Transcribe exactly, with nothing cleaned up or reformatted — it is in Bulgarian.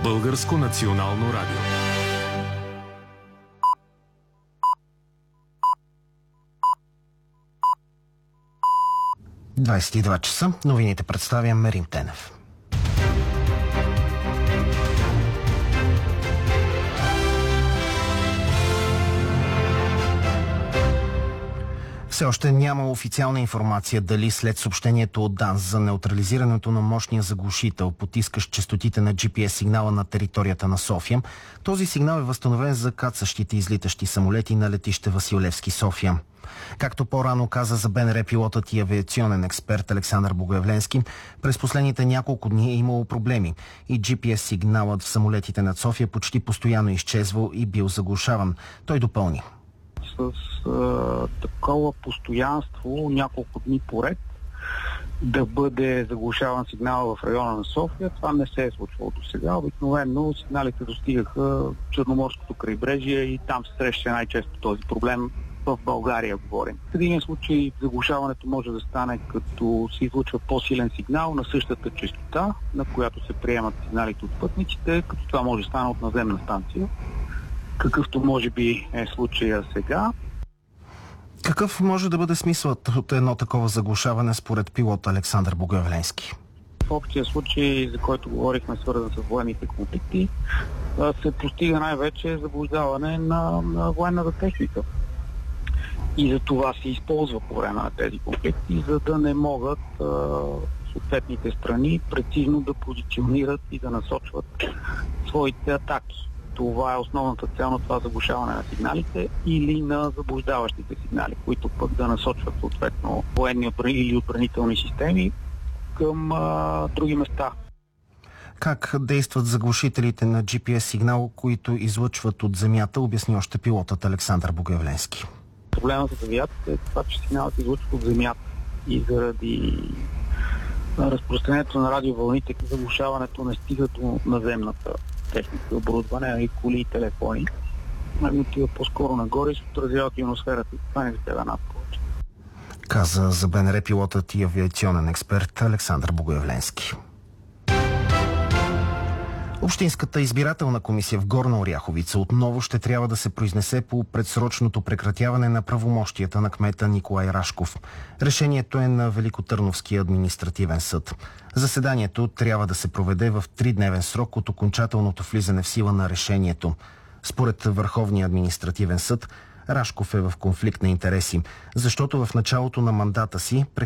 Българско национално радио. двадесет и два часа. Новините представя Мерим Тенев. Все още няма официална информация дали след съобщението от ДАНС за неутрализирането на мощния заглушител, потискащ честотите на джи пи ес сигнала на територията на София, този сигнал е възстановен за кацащите и излитащи самолети на летище Васил Левски, София. Както по-рано каза за БНР пилотът и авиационен експерт Александър Богоявленски, през последните няколко дни е имало проблеми и джи пи ес сигналът в самолетите над София почти постоянно изчезвал и бил заглушаван. Той допълни. С а, такова постоянство няколко дни поред да бъде заглушаван сигнал в района на София, това не се е случвало до сега. Обикновено сигналите достигаха Черноморското крайбрежие и там се среща най-често този проблем. В България говорим. В един случай заглушаването може да стане като се излучва по-силен сигнал на същата честота, на която се приемат сигналите от пътниците, като това може да стане от наземна станция, какъвто може би е случая сега. Какъв може да бъде смисълът от едно такова заглушаване според пилот Александър Богоявленски? В общия случай, за който говорихме, свързан с военните конфликти, се постига най-вече заблуждаване на, на военната техника. И за това се използва по време на тези конфликти, за да не могат а, съответните страни прецизно да позиционират и да насочват своите атаки. Това е основната цел на това заглушаване на сигналите или на заблуждаващите сигнали, които пък да насочват съответно военни или отбранителни системи към а, други места. Как действат заглушителите на джи пи ес сигнал, които излъчват от земята, обясни още пилотът Александър Богоявленски. Проблемът с авиацията е това, че сигналът се излъчва от земята и заради разпространението на радиовълните, заглушаването не стига до наземната техника, оборудване, и коли и телефони. Ами отива по-скоро нагоре и се отразяват ионосферата. Това не затяга над повече. Каза за БНР пилотът и авиационен експерт Александър Богоявленски. Общинската избирателна комисия в Горна Оряховица отново ще трябва да се произнесе по предсрочното прекратяване на правомощията на кмета Николай Рашков. Решението е на Великотърновския административен съд. Заседанието трябва да се проведе в тридневен срок от окончателното влизане в сила на решението. Според Върховния административен съд, Рашков е в конфликт на интереси, защото в началото на мандата си